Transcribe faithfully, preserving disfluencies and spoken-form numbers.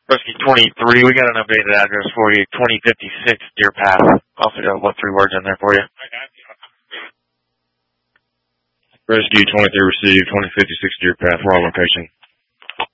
Rescue twenty-three, we got an updated address for you, twenty fifty-six Deer Path. Also got what three words in there for you? Rescue twenty-three received, twenty fifty-six Deer Path, wrong location.